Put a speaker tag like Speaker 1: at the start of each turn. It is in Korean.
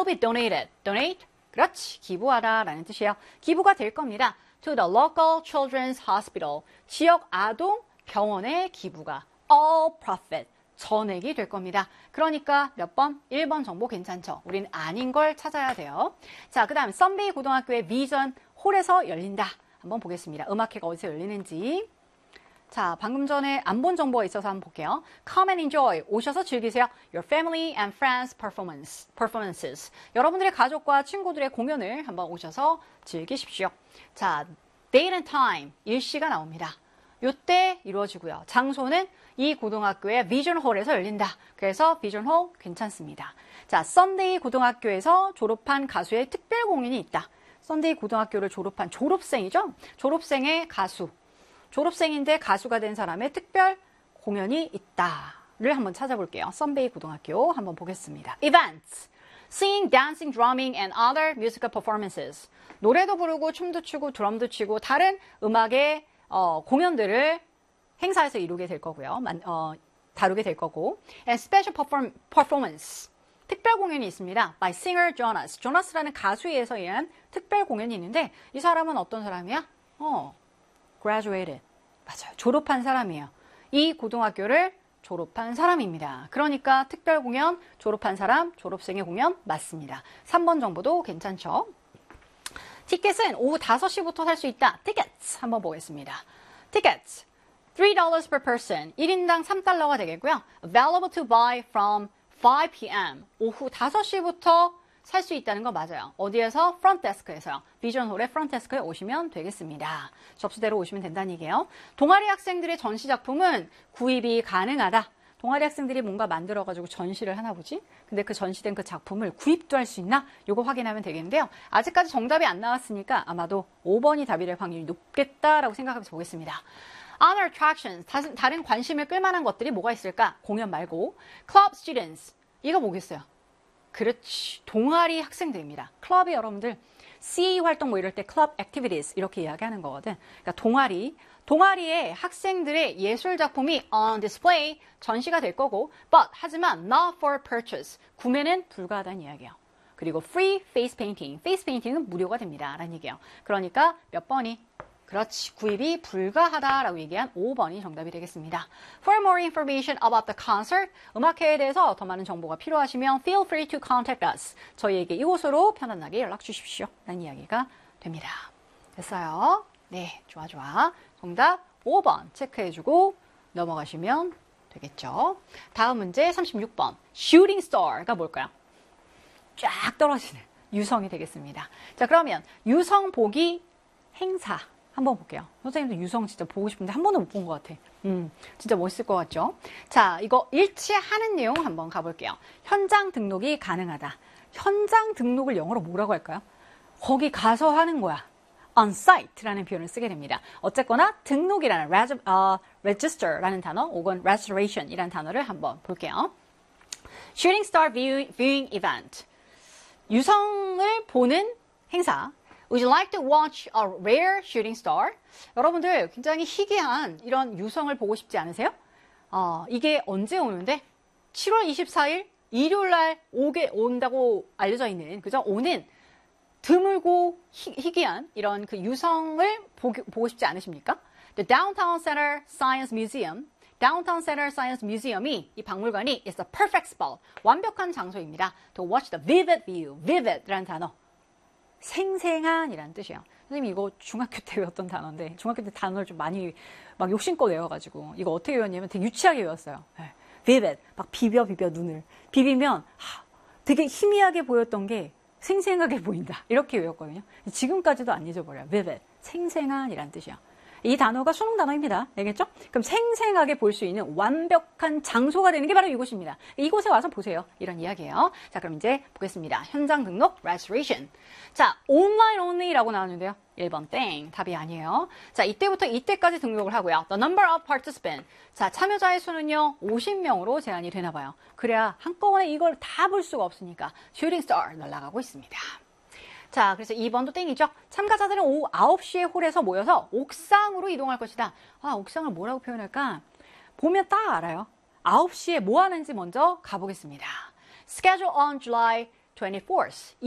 Speaker 1: be donated. donate? 그렇지. 기부하다라는 뜻이에요. 기부가 될 겁니다. to the local children's hospital. 지역 아동 병원의 기부가 all profit. 전액이 될 겁니다. 그러니까 몇 번? 1번 정보 괜찮죠? 우린 아닌 걸 찾아야 돼요. 자, 그 다음 썬베이 고등학교의 비전 홀에서 열린다. 한번 보겠습니다. 음악회가 어디서 열리는지. 자, 방금 전에 안 본 정보가 있어서 한번 볼게요. Come and enjoy. 오셔서 즐기세요. Your family and friends performances. 여러분들의 가족과 친구들의 공연을 한번 오셔서 즐기십시오. 자, date and time. 일시가 나옵니다. 요때 이루어지고요. 장소는 이 고등학교의 비전홀에서 열린다. 그래서 비전홀 괜찮습니다. 자, 썬데이 고등학교에서 졸업한 가수의 특별 공연이 있다. 썬데이 고등학교를 졸업한 졸업생이죠? 졸업생의 가수. 졸업생인데 가수가 된 사람의 특별 공연이 있다를 한번 찾아볼게요. 썬데이 고등학교 한번 보겠습니다. Events. Singing, dancing, drumming, and other musical performances. 노래도 부르고 춤도 추고 드럼도 치고 다른 음악의 공연들을 행사에서 이루게 될 거고요. 다루게 될 거고. And special performance. 특별 공연이 있습니다. By singer Jonas. 조나스라는 가수에 의한 특별 공연이 있는데 이 사람은 어떤 사람이야? graduated. 맞아요. 졸업한 사람이에요. 이 고등학교를 졸업한 사람입니다. 그러니까 특별 공연, 졸업한 사람, 졸업생의 공연 맞습니다. 3번 정보도 괜찮죠? 티켓은 오후 5시부터 살 수 있다. tickets 한번 보겠습니다. tickets $3 per person. 1인당 3달러가 되겠고요. available to buy from 5 p.m. 오후 5시부터 살 수 있다는 거 맞아요. 어디에서? 프론트데스크에서요. 비전홀의 프론트데스크에 오시면 되겠습니다. 접수대로 오시면 된다는 얘기예요. 동아리 학생들의 전시 작품은 구입이 가능하다. 동아리 학생들이 뭔가 만들어가지고 전시를 하나 보지? 근데 그 전시된 그 작품을 구입도 할 수 있나? 요거 확인하면 되겠는데요. 아직까지 정답이 안 나왔으니까 아마도 5번이 답이 될 확률이 높겠다라고 생각하면서 보겠습니다. Other attractions, 다른 관심을 끌만한 것들이 뭐가 있을까? 공연 말고. Club students, 이거 뭐겠어요? 그렇지, 동아리 학생들입니다. 클럽이 여러분들 CA 활동 뭐 이럴 때 club activities 이렇게 이야기하는 거거든. 그러니까 동아리의 학생들의 예술 작품이 on display, 전시가 될 거고, but 하지만 not for purchase, 구매는 불가하다는 이야기예요. 그리고 free face painting, face painting은 무료가 됩니다. 라는 얘기예요. 그러니까 몇 번이? 그렇지, 구입이 불가하다라고 얘기한 5번이 정답이 되겠습니다. For more information about the concert, 음악회에 대해서 더 많은 정보가 필요하시면 feel free to contact us. 저희에게 이곳으로 편안하게 연락 주십시오. 라는 이야기가 됩니다. 됐어요? 네, 좋아. 정답 5번 체크해주고 넘어가시면 되겠죠. 다음 문제 36번. Shooting star가 뭘까요? 쫙 떨어지는 유성이 되겠습니다. 자, 그러면 유성 보기 행사 한번 볼게요. 선생님도 유성 진짜 보고 싶은데 한 번도 못 본 것 같아. 진짜 멋있을 것 같죠? 자, 이거 일치하는 내용 한번 가볼게요. 현장 등록이 가능하다. 현장 등록을 영어로 뭐라고 할까요? 거기 가서 하는 거야. on site라는 표현을 쓰게 됩니다. 어쨌거나 등록이라는 register라는 단어 혹은 restoration이라는 단어를 한번 볼게요. Shooting star viewing event. 유성을 보는 행사. Would you like to watch a rare shooting star? 여러분들 굉장히 희귀한 이런 유성을 보고 싶지 않으세요? 이게 언제 오는데? 7월 24일 일요일 날 온다고 알려져 있는, 그죠? 오는 드물고 희귀한 이런 그 유성을 보고 싶지 않으십니까? The Downtown Center Science Museum. Downtown Center Science Museum이, 이 박물관이 is the perfect spot. 완벽한 장소입니다. To watch the vivid view. vivid라는 단어. 생생한이라는 뜻이에요. 선생님 이거 중학교 때 외웠던 단어인데 중학교 때 단어를 좀 많이 막 욕심껏 외워가지고 이거 어떻게 외웠냐면 되게 유치하게 외웠어요. 네. vivid, 막 비벼 눈을 비비면 되게 희미하게 보였던 게 생생하게 보인다 이렇게 외웠거든요. 지금까지도 안 잊어버려요. vivid, 생생한이라는 뜻이에요. 이 단어가 수능 단어입니다. 알겠죠? 그럼 생생하게 볼 수 있는 완벽한 장소가 되는 게 바로 이곳입니다. 이곳에 와서 보세요. 이런 이야기예요. 자, 그럼 이제 보겠습니다. 현장 등록, restoration. 자, online only라고 나왔는데요. 1번 땡. 답이 아니에요. 자, 이때부터 이때까지 등록을 하고요. The number of participants. 자, 참여자의 수는요, 50명으로 제한이 되나 봐요. 그래야 한꺼번에 이걸 다 볼 수가 없으니까 shooting star 날아가고 있습니다. 자, 그래서 2번도 땡이죠. 참가자들은 오후 9시에 홀에서 모여서 옥상으로 이동할 것이다. 옥상을 뭐라고 표현할까? 보면 딱 알아요. 9시에 뭐 하는지 먼저 가보겠습니다. Schedule on July 24th.